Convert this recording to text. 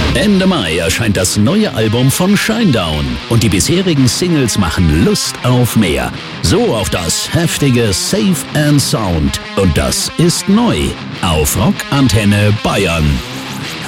Ende Mai erscheint das neue Album von Shinedown und die bisherigen Singles machen Lust auf mehr. So auf das heftige Safe and Sound. Und das ist neu auf Rock Antenne Bayern.